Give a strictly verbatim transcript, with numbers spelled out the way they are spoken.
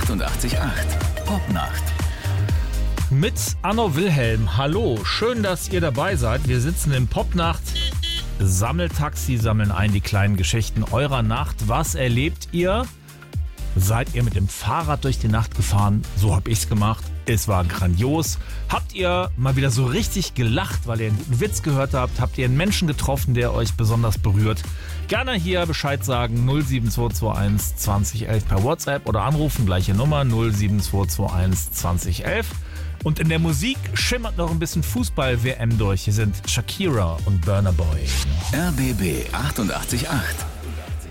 achtundachtzig Komma acht. Popnacht. Mit Anno Wilhelm. Hallo, schön, dass ihr dabei seid. Wir sitzen im Popnacht Sammeltaxi, sammeln ein die kleinen Geschichten eurer Nacht. Was erlebt ihr? Seid ihr mit dem Fahrrad durch die Nacht gefahren? So hab ich's gemacht. Es war grandios. Habt ihr mal wieder so richtig gelacht, weil ihr einen guten Witz gehört habt? Habt ihr einen Menschen getroffen, der euch besonders berührt? Gerne hier Bescheid sagen. null sieben zwei zwei eins zwanzig elf per WhatsApp oder anrufen. Gleiche Nummer null sieben zwei zwei eins zwanzig elf. Und in der Musik schimmert noch ein bisschen Fußball-W M durch. Hier sind Shakira und Burna Boy. R B B achtundachtzig Komma acht.